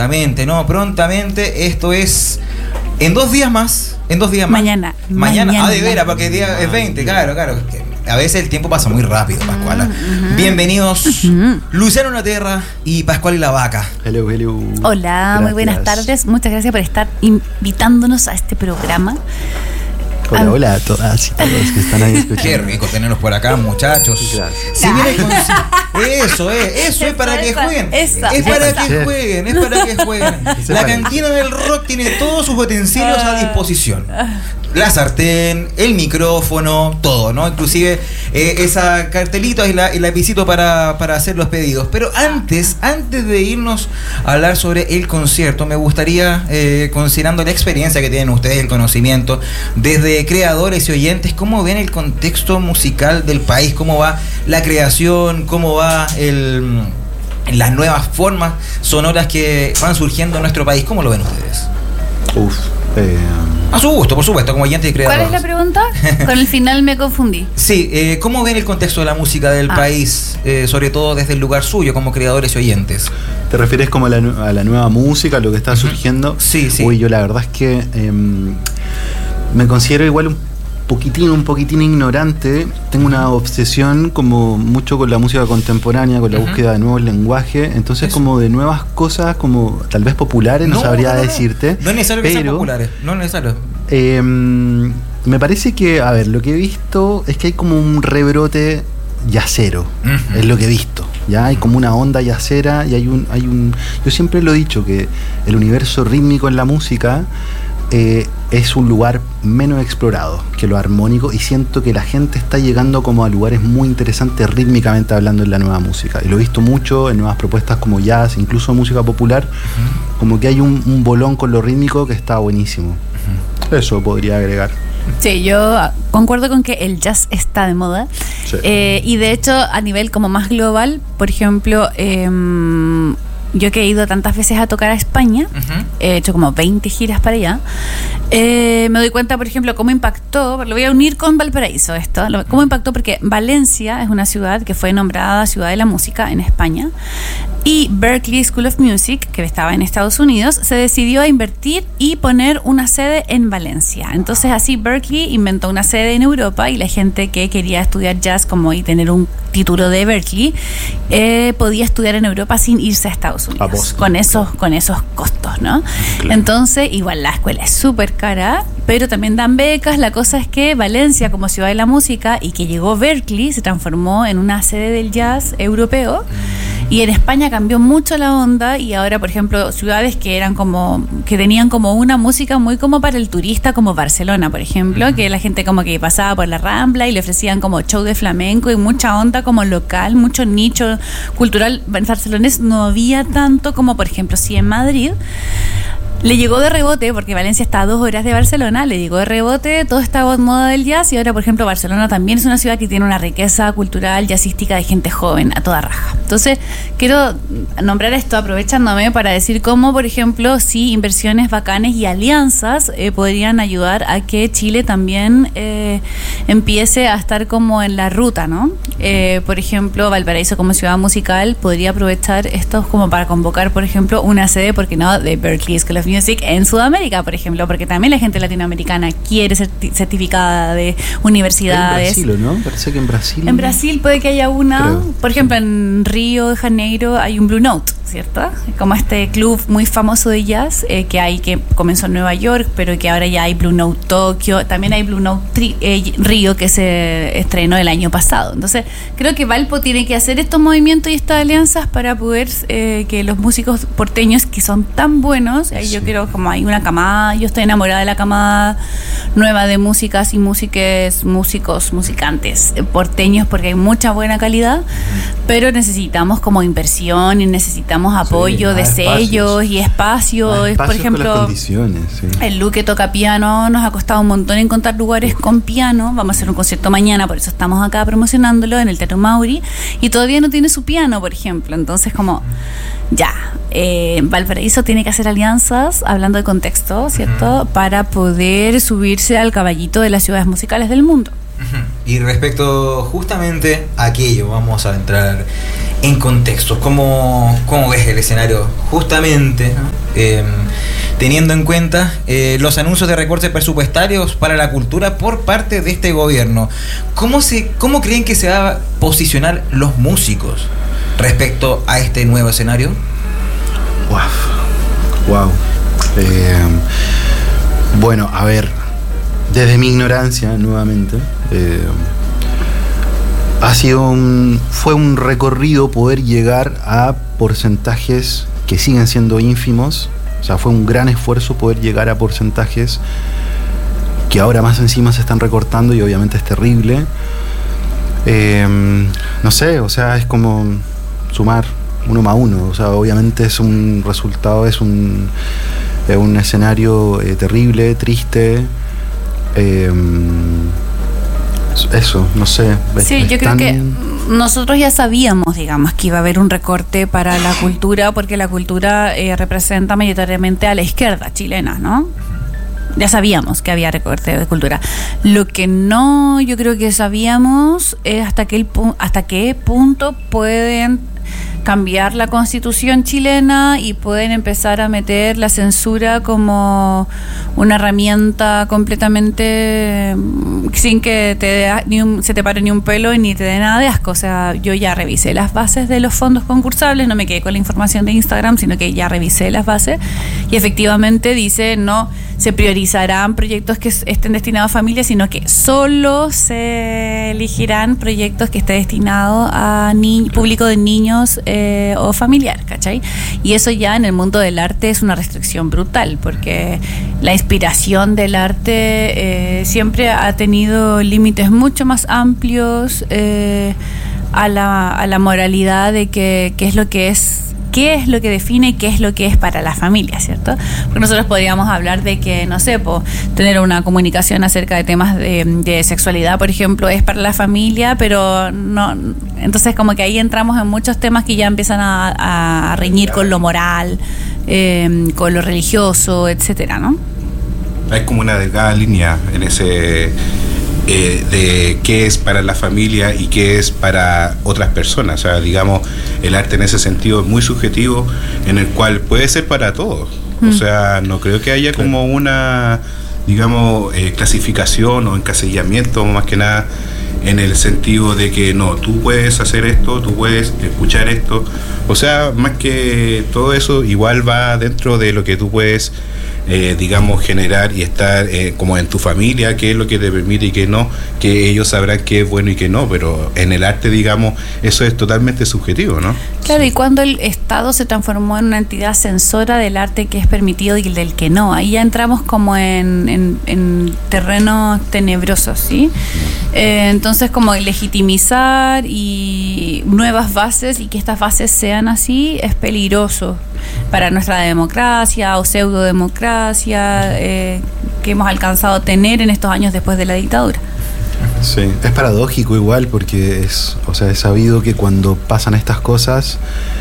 prontamente, ¿no? Prontamente, esto es en 2 días más. Mañana. De veras, porque el día es 20, claro. A veces el tiempo pasa muy rápido, Pascuala. Bienvenidos, Luciano Laterra y Pascual y la Vaca. Hello. Hola, gracias. Muy buenas tardes. Muchas gracias por estar invitándonos a este programa. Hola a todas y todos que están ahí escuchando. Qué rico tenerlos por acá, muchachos. Gracias. Si viene con... Eso es para que jueguen. Es para que jueguen. La cantina del rock tiene todos sus utensilios a disposición. La sartén, el micrófono, todo, ¿no? Inclusive esa cartelito y el lapicito para hacer los pedidos. Pero antes de irnos a hablar sobre el concierto, me gustaría, considerando la experiencia que tienen ustedes, el conocimiento, desde creadores y oyentes, ¿cómo ven el contexto musical del país? ¿Cómo va la creación? ¿Cómo va las nuevas formas sonoras que van surgiendo en nuestro país? ¿Cómo lo ven ustedes? A su gusto, por supuesto, como oyente y creador. ¿Cuál es la pregunta? Con el final me confundí. Sí, ¿cómo ven el contexto de la música del país, sobre todo desde el lugar suyo, como creadores y oyentes? ¿Te refieres como a la nueva música, lo que está surgiendo? Sí. Uy, yo la verdad es que me considero igual un poquitín ignorante. Tengo una obsesión como mucho con la música contemporánea, con la búsqueda de nuevos lenguajes, entonces como de nuevas cosas, como tal vez populares, no sabría decirte. No es necesario que sean populares, no es necesario. Me parece que, a ver, lo que he visto es que hay como un rebrote yacero, es lo que he visto. Ya hay como una onda yacera y hay un yo siempre lo he dicho que el universo rítmico en la música es un lugar menos explorado que lo armónico, y siento que la gente está llegando como a lugares muy interesantes rítmicamente hablando en la nueva música, y lo he visto mucho en nuevas propuestas como jazz, incluso música popular, como que hay un bolón con lo rítmico que está buenísimo. Eso podría agregar. Sí, yo concuerdo con que el jazz está de moda. Sí. Y de hecho a nivel como más global, por ejemplo, yo que he ido tantas veces a tocar a España, he hecho como 20 giras para allá, me doy cuenta, por ejemplo, cómo impactó, lo voy a unir con Valparaíso esto, cómo impactó, porque Valencia es una ciudad que fue nombrada Ciudad de la Música en España, y Berklee School of Music, que estaba en Estados Unidos, se decidió a invertir y poner una sede en Valencia. Entonces así Berklee inventó una sede en Europa, y la gente que quería estudiar jazz como y tener un título de Berklee podía estudiar en Europa sin irse a Estados Unidos, con esos costos, ¿no? Claro. Entonces igual la escuela es súper cara, pero también dan becas. La cosa es que Valencia, como ciudad de la música, y que llegó Berklee, se transformó en una sede del jazz europeo. Y en España cambió mucho la onda, y ahora, por ejemplo, ciudades que tenían como una música muy como para el turista, como Barcelona, por ejemplo, que la gente como que pasaba por la Rambla y le ofrecían como show de flamenco y mucha onda como local, mucho nicho cultural. En barcelonés no había tanto como, por ejemplo, sí en Madrid. Le llegó de rebote, porque Valencia está a 2 horas de Barcelona, le llegó de rebote toda esta moda del jazz, y ahora, por ejemplo, Barcelona también es una ciudad que tiene una riqueza cultural jazzística de gente joven a toda raja. Entonces, quiero nombrar esto aprovechándome para decir cómo, por ejemplo, sí, inversiones bacanes y alianzas podrían ayudar a que Chile también empiece a estar como en la ruta, ¿no? Por ejemplo, Valparaíso como ciudad musical podría aprovechar esto como para convocar, por ejemplo, una sede, ¿por qué no?, de Berklee School of Music en Sudamérica, por ejemplo, porque también la gente latinoamericana quiere ser certificada de universidades. En Brasil, ¿no? Parece que en Brasil. En Brasil puede que haya una. Creo. Por ejemplo, en Río de Janeiro hay un Blue Note, ¿cierto? Como este club muy famoso de jazz que comenzó en Nueva York, pero que ahora ya hay Blue Note Tokio. También hay Blue Note Río, que se estrenó el año pasado. Entonces, creo que Valpo tiene que hacer estos movimientos y estas alianzas para poder que los músicos porteños, que son tan buenos, yo quiero, como hay una camada, yo estoy enamorada de la camada nueva de músicas y músicos, musicantes porteños, porque hay mucha buena calidad, pero necesitamos como inversión y necesitamos apoyo de sellos y espacios. Por ejemplo, el Luque toca piano, nos ha costado un montón encontrar lugares con piano. Vamos a hacer un concierto mañana, por eso estamos acá promocionándolo en el Teatro Mauri, y todavía no tiene su piano, por ejemplo. Entonces, como Valparaíso tiene que hacer alianzas, hablando de contexto, ¿cierto?, para poder subirse al caballito de las ciudades musicales del mundo. Y respecto justamente a aquello, vamos a entrar en contexto, ¿cómo ves el escenario? Justamente, teniendo en cuenta los anuncios de recortes presupuestarios para la cultura por parte de este gobierno, ¿cómo creen que se va a posicionar los músicos respecto a este nuevo escenario? Wow. Bueno, a ver, desde mi ignorancia, nuevamente, fue un recorrido poder llegar a porcentajes que siguen siendo ínfimos. O sea, fue un gran esfuerzo poder llegar a porcentajes que ahora más encima se están recortando y obviamente es terrible. No sé, o sea, es como sumar 1 más 1. O sea, obviamente es un resultado, es un escenario terrible, triste. Eso, no sé. Sí, yo creo que nosotros ya sabíamos, digamos, que iba a haber un recorte para la cultura, porque la cultura representa mayoritariamente a la izquierda chilena, ¿no? Ya sabíamos que había recorte de cultura. Lo que no, yo creo que sabíamos es hasta qué punto pueden cambiar la Constitución chilena y pueden empezar a meter la censura como una herramienta completamente sin que se te pare ni un pelo y ni te dé nada de asco. O sea, yo ya revisé las bases de los fondos concursables, no me quedé con la información de Instagram, sino que ya revisé las bases y efectivamente dice no se priorizarán proyectos que estén destinados a familias, sino que solo se elegirán proyectos que estén destinados a público de niños o familiar, ¿cachai? Y eso ya en el mundo del arte es una restricción brutal, porque la inspiración del arte siempre ha tenido límites mucho más amplios a la moralidad de qué es lo que define y qué es lo que es para la familia, ¿cierto? Porque nosotros podríamos hablar de que, no sé, tener una comunicación acerca de temas de sexualidad, por ejemplo, es para la familia, pero no. Entonces, como que ahí entramos en muchos temas que ya empiezan a reñir con lo moral, con lo religioso, etcétera, ¿no? Hay como una delgada línea en ese de qué es para la familia y qué es para otras personas. O sea, digamos, el arte en ese sentido es muy subjetivo, en el cual puede ser para todos. O sea, no creo que haya como una, digamos, clasificación o encasillamiento, más que nada, en el sentido de que no, tú puedes hacer esto, tú puedes escuchar esto. O sea, más que todo eso, igual va dentro de lo que tú puedes digamos, generar y estar como en tu familia, qué es lo que te permite y qué no, que ellos sabrán qué es bueno y qué no, pero en el arte, digamos, eso es totalmente subjetivo, ¿no? Claro, y cuando el Estado se transformó en una entidad censora del arte que es permitido y del que no, ahí ya entramos como en terrenos tenebrosos, ¿sí? Entonces, como legitimizar y nuevas bases y que estas bases sean así es peligroso para nuestra democracia o pseudodemocracia que hemos alcanzado a tener en estos años después de la dictadura. Sí, es paradójico igual porque es sabido que cuando pasan estas cosas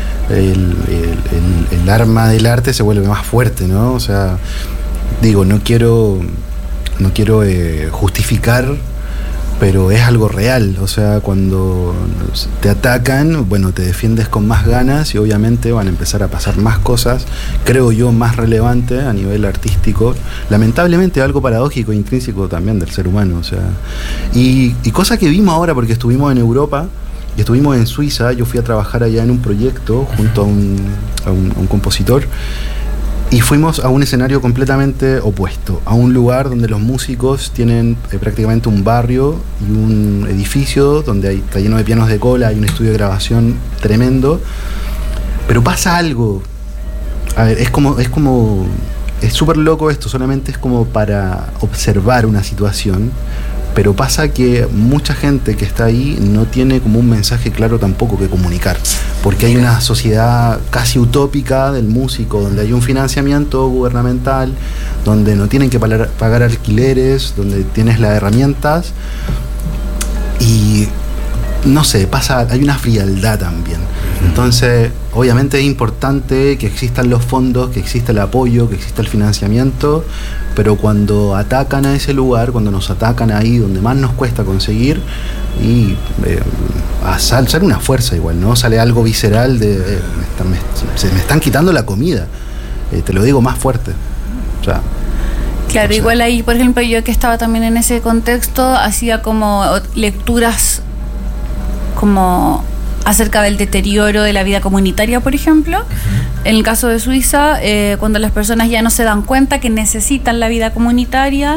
el arma del arte se vuelve más fuerte, ¿no? O sea, digo, no quiero justificar, pero es algo real. O sea, cuando te atacan, bueno, te defiendes con más ganas y obviamente van a empezar a pasar más cosas, creo yo, más relevantes a nivel artístico. Lamentablemente algo paradójico e intrínseco también del ser humano. O sea, y cosa que vimos ahora porque estuvimos en Europa y estuvimos en Suiza. Yo fui a trabajar allá en un proyecto junto a un compositor. Y fuimos a un escenario completamente opuesto, a un lugar donde los músicos tienen prácticamente un barrio y un edificio donde está lleno de pianos de cola, hay un estudio de grabación tremendo, pero pasa algo. A ver, es súper loco esto, solamente es como para observar una situación, pero pasa que mucha gente que está ahí no tiene como un mensaje claro tampoco que comunicar, porque hay una sociedad casi utópica del músico, donde hay un financiamiento gubernamental, donde no tienen que pagar alquileres, donde tienes las herramientas, y no sé, hay una frialdad también. Entonces, obviamente es importante que existan los fondos, que exista el apoyo, que exista el financiamiento, pero cuando atacan a ese lugar, cuando nos atacan ahí donde más nos cuesta conseguir, y sale una fuerza igual, ¿no? Sale algo visceral de se me están quitando la comida. Te lo digo más fuerte. O sea, claro, igual ahí, por ejemplo, yo que estaba también en ese contexto, hacía como lecturas como acerca del deterioro de la vida comunitaria, por ejemplo. En el caso de Suiza, cuando las personas ya no se dan cuenta que necesitan la vida comunitaria,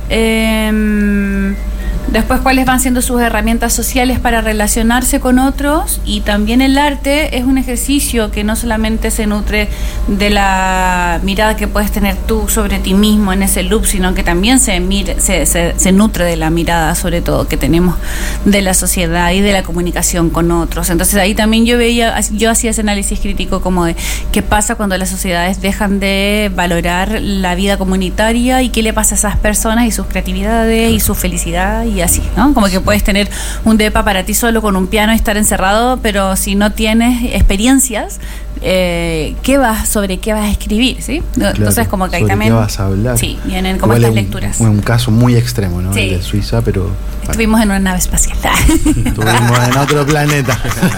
después cuáles van siendo sus herramientas sociales para relacionarse con otros, y también el arte es un ejercicio que no solamente se nutre de la mirada que puedes tener tú sobre ti mismo en ese loop, sino que también se nutre de la mirada sobre todo que tenemos de la sociedad y de la comunicación con otros. Entonces ahí también yo hacía ese análisis crítico como de qué pasa cuando las sociedades dejan de valorar la vida comunitaria y qué le pasa a esas personas y sus creatividades y su felicidad y así, ¿no? Como que puedes tener un depa para ti solo con un piano y estar encerrado, pero si no tienes experiencias, sobre qué vas a escribir, ¿sí? Claro, entonces como que ahí también... ¿Qué vas a hablar? Sí, vienen como estas lecturas. Un caso muy extremo, ¿no? Sí. El de Suiza, pero... Estuvimos en una nave espacial. Estuvimos en otro planeta.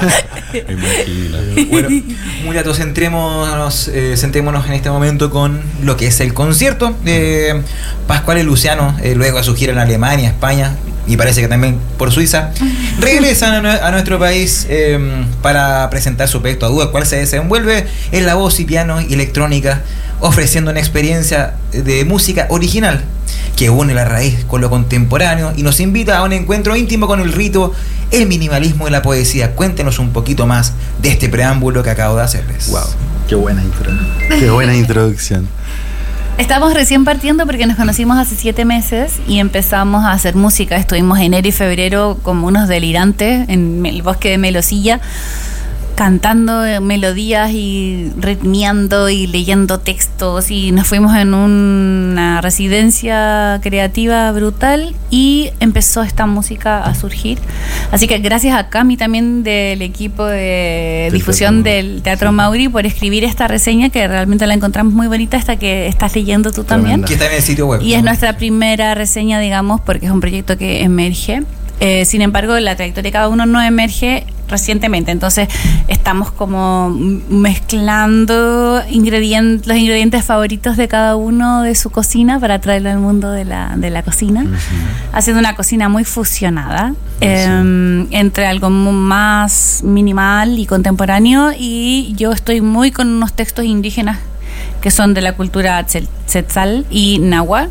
Bueno, muchachos, centrémonos en este momento con lo que es el concierto de Pascual y Luciano, luego de su gira en Alemania, España, y parece que también por Suiza, regresan a nuestro país para presentar su proyecto Aguda, el cual se desenvuelve en la voz y piano y electrónica, ofreciendo una experiencia de música original que une la raíz con lo contemporáneo y nos invita a un encuentro íntimo con el rito, el minimalismo y la poesía. Cuéntenos un poquito más de este preámbulo que acabo de hacerles. Wow, qué buena qué buena introducción. Estamos recién partiendo porque nos conocimos hace 7 meses y empezamos a hacer música. Estuvimos enero y febrero como unos delirantes en el bosque de Melosilla, cantando melodías y ritmeando y leyendo textos, y nos fuimos en una residencia creativa brutal y empezó esta música a surgir. Así que gracias a Cami también del equipo de difusión del Teatro Mauri por escribir esta reseña, que realmente la encontramos muy bonita, esta que estás leyendo tú también. Que está en el sitio web. Y es nuestra primera reseña, digamos, porque es un proyecto que emerge. Sin embargo, la trayectoria de cada uno no emerge recientemente, entonces estamos como mezclando los ingredientes favoritos de cada uno de su cocina para traerlo al mundo de la cocina, haciendo una cocina muy fusionada entre algo más minimal y contemporáneo, y yo estoy muy con unos textos indígenas que son de la cultura tzeltal y náhuatl,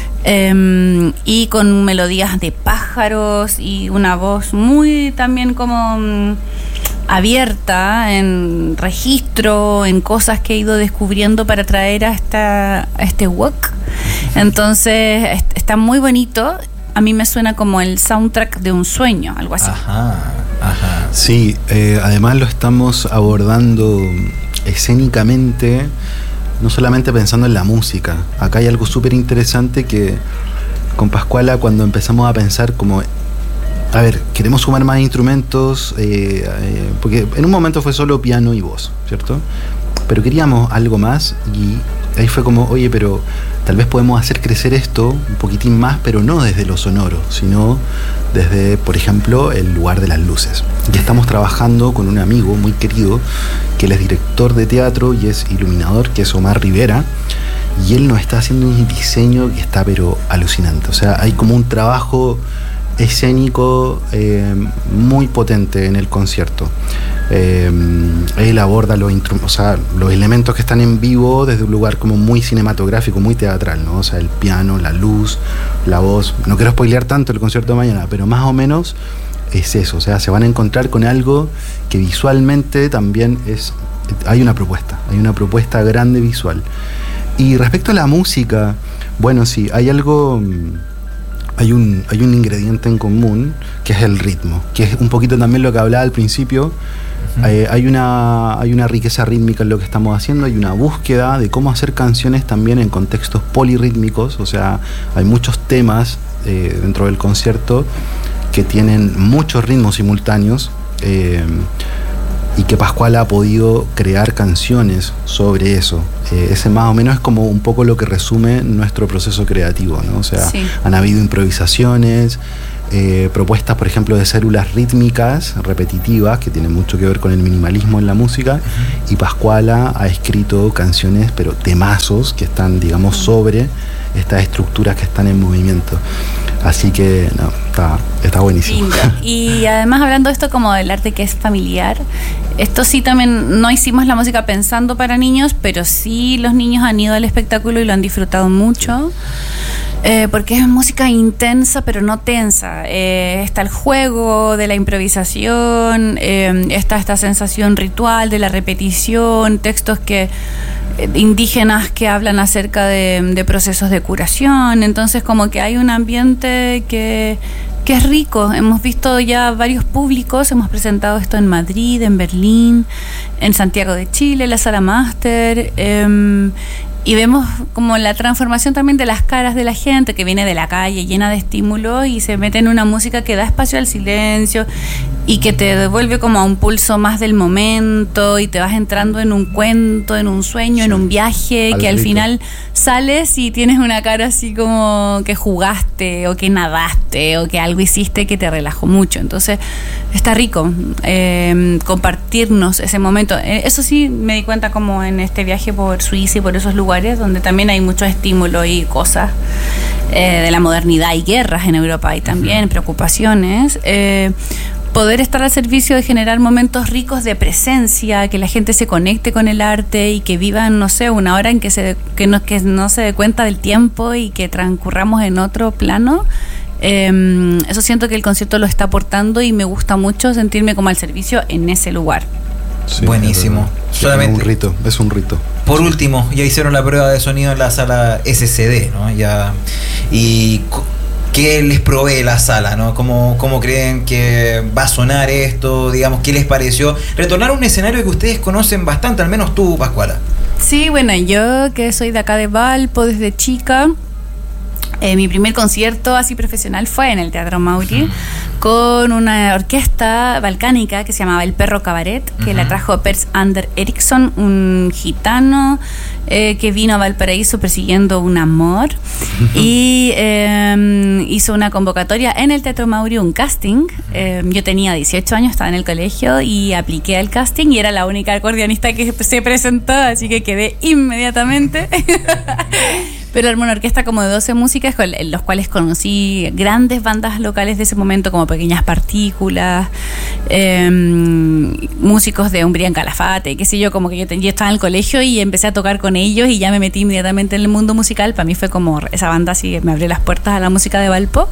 y con melodías de pájaros y una voz muy también como abierta en registro, en cosas que he ido descubriendo para traer a este wok. Entonces está muy bonito. A mí me suena como el soundtrack de un sueño, algo así. Ajá. Sí, además lo estamos abordando escénicamente, no solamente pensando en la música. Acá hay algo súper interesante que con Pascuala, cuando empezamos a pensar como, a ver, queremos sumar más instrumentos, porque en un momento fue solo piano y voz, ¿cierto? Pero queríamos algo más, y ahí fue como, oye, pero tal vez podemos hacer crecer esto un poquitín más, pero no desde lo sonoro, sino desde, por ejemplo, el lugar de las luces. Y estamos trabajando con un amigo muy querido, que él es director de teatro y es iluminador, que es Omar Rivera, y él nos está haciendo un diseño que está pero alucinante. O sea, hay como un trabajo escénico muy potente en el concierto. Él aborda los elementos que están en vivo desde un lugar como muy cinematográfico, muy teatral, ¿no? O sea, el piano, la luz, la voz. No quiero spoilear tanto el concierto de mañana, pero más o menos es eso. O sea, se van a encontrar con algo que visualmente también hay una propuesta grande visual. Y respecto a la música, bueno, sí, hay algo... Hay un ingrediente en común, que es el ritmo, que es un poquito también lo que hablaba al principio. Hay una riqueza rítmica en lo que estamos haciendo, hay una búsqueda de cómo hacer canciones también en contextos polirrítmicos. O sea, hay muchos temas dentro del concierto que tienen muchos ritmos simultáneos, y que Pascuala ha podido crear canciones sobre eso. Ese más o menos es como un poco lo que resume nuestro proceso creativo, ¿no? O sea, han habido improvisaciones, propuestas, por ejemplo, de células rítmicas repetitivas que tienen mucho que ver con el minimalismo en la música, y Pascuala ha escrito canciones, pero temazos, que están, digamos, sobre estas estructuras que están en movimiento. Así que no, está buenísimo. Lindo. Y además, hablando de esto como del arte que es familiar, esto sí también no hicimos la música pensando para niños, pero sí los niños han ido al espectáculo y lo han disfrutado mucho. Porque es música intensa pero no tensa. Está el juego de la improvisación, está esta sensación ritual de la repetición, textos indígenas que hablan acerca de procesos de curación. Entonces como que hay un ambiente que es rico. Hemos visto ya varios públicos, hemos presentado esto en Madrid, en Berlín, en Santiago de Chile, la Sala Máster, y vemos como la transformación también de las caras de la gente que viene de la calle llena de estímulos y se mete en una música que da espacio al silencio y que te devuelve como a un pulso más del momento, y te vas entrando en un cuento, en un sueño, en un viaje, que al final sales y tienes una cara así como que jugaste o que nadaste o que algo hiciste que te relajó mucho. Entonces está rico compartirnos ese momento. Eso sí me di cuenta como en este viaje por Suiza y por esos lugares donde también hay mucho estímulo y cosas de la modernidad y guerras en Europa y también preocupaciones. Poder estar al servicio de generar momentos ricos de presencia, que la gente se conecte con el arte y que vivan, no sé, una hora en que no se dé cuenta del tiempo y que transcurramos en otro plano. Eso siento que el concierto lo está aportando y me gusta mucho sentirme como al servicio en ese lugar. Sí, buenísimo. Solamente es un rito. Por último, ya hicieron la prueba de sonido en la sala SCD, ¿no? Y ¿qué les provee la sala, ¿no? ¿Cómo creen que va a sonar esto? Digamos, ¿qué les pareció? Retornar a un escenario que ustedes conocen bastante, al menos tú, Pascuala. Sí, bueno, yo que soy de acá de Valpo desde chica, mi primer concierto así profesional fue en el Teatro Mauri con una orquesta balcánica que se llamaba El Perro Cabaret, que la trajo Pers Ander Eriksson, un gitano que vino a Valparaíso persiguiendo un amor y hizo una convocatoria en el Teatro Mauri, un casting. Yo tenía 18 años, estaba en el colegio y apliqué al casting y era la única acordeonista que se presentó, así que quedé inmediatamente. Pero armé una orquesta como de 12 músicas, con los cuales conocí grandes bandas locales de ese momento, como Pequeñas Partículas, músicos de Umbría en Calafate, qué sé yo, como que yo estaba en el colegio y empecé a tocar con ellos y ya me metí inmediatamente en el mundo musical. Para mí fue como esa banda así me abrió las puertas a la música de Valpo.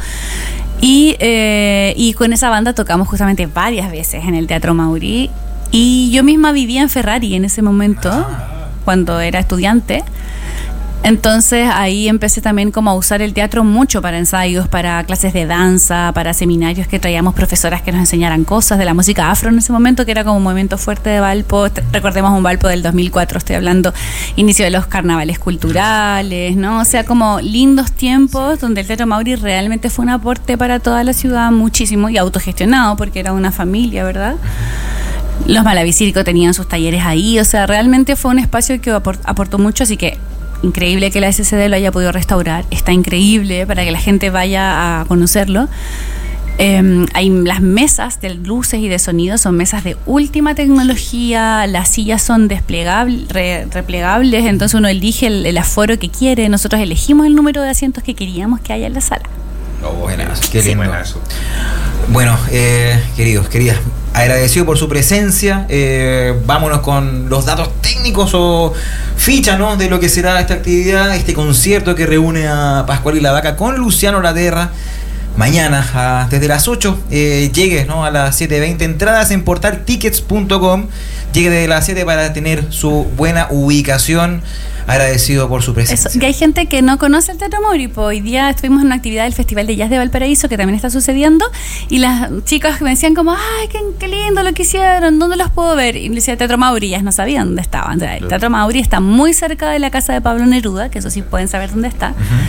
Y con esa banda tocamos justamente varias veces en el Teatro Mauri. Y yo misma vivía en Ferrari en ese momento, cuando era estudiante. Entonces ahí empecé también como a usar el teatro mucho para ensayos, para clases de danza, para seminarios que traíamos profesoras que nos enseñaran cosas de la música afro en ese momento, que era como un movimiento fuerte de Valpo. Recordemos un Valpo del 2004, estoy hablando inicio de los carnavales culturales, ¿no? O sea, como lindos tiempos donde el Teatro Mauri realmente fue un aporte para toda la ciudad, muchísimo, y autogestionado porque era una familia, ¿verdad? Los Malavicirco tenían sus talleres ahí, o sea, realmente fue un espacio que aportó mucho, así que increíble que la SCD lo haya podido restaurar. Está increíble para que la gente vaya a conocerlo. Hay las mesas de luces y de sonido, son mesas de última tecnología. Las sillas son replegables, entonces uno elige el aforo que quiere. Nosotros elegimos el número de asientos que queríamos que haya en la sala. Buenazo, qué lindo. Bueno, queridos, queridas, agradecido por su presencia. Vámonos con los datos técnicos o ficha, ¿no?, de lo que será esta actividad, este concierto que reúne a Pascuala y la Vaca con Luciano Laterra. Mañana desde las 8 llegue, ¿no?, a las 7:20. Entradas en portaltickets.com. Llegue desde las 7 para tener su buena ubicación. Agradecido por su presencia. Eso, que hay gente que no conoce el Teatro Mauri. Hoy día estuvimos en una actividad del Festival de Jazz de Valparaíso que también está sucediendo, y las chicas me decían como, ay, qué lindo lo que hicieron, ¿dónde los puedo ver? Y le decía Teatro Mauri, y ellas no sabían dónde estaban. O sea, el Teatro Mauri está muy cerca de la casa de Pablo Neruda, que eso sí pueden saber dónde está.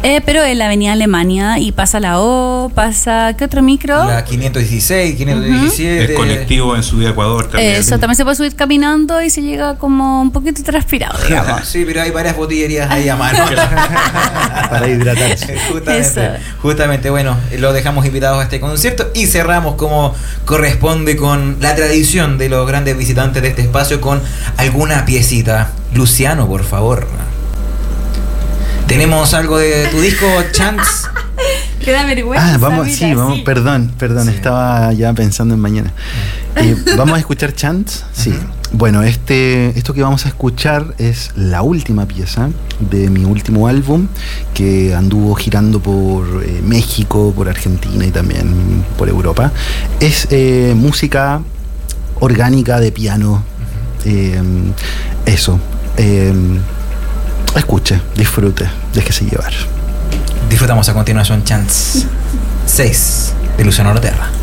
Pero en la avenida Alemania y pasa la O, pasa... ¿Qué otro micro? La 516, 517. El colectivo en subida a Ecuador también. Eso, también se puede subir caminando y se llega como un poquito transpirado, digamos. Sí, pero hay varias botillerías ahí a mano. Para hidratarse. Justamente, bueno, lo dejamos invitados a este concierto y cerramos como corresponde con la tradición de los grandes visitantes de este espacio con alguna piecita. Luciano, por favor. ¿Tenemos algo de tu disco, Chants? Te da vergüenza. Vamos, perdón, sí. Estaba ya pensando en mañana. ¿Vamos a escuchar Chants? Sí. Bueno, esto que vamos a escuchar es la última pieza de mi último álbum, que anduvo girando por México, por Argentina y también por Europa. Es música orgánica de piano. Escuche, disfrute, déjese llevar. Disfrutamos a continuación Chants 6 de Luciano Ortega.